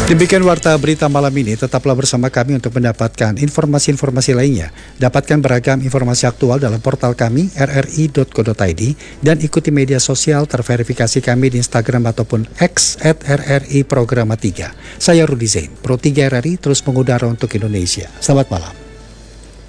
Demikian warta berita malam ini, tetaplah bersama kami untuk mendapatkan informasi-informasi lainnya. Dapatkan beragam informasi aktual dalam portal kami rri.co.id dan ikuti media sosial terverifikasi kami di Instagram ataupun X @RRI Programa 3. Saya Rudi Zain, Pro 3 RRI terus mengudara untuk Indonesia. Selamat malam.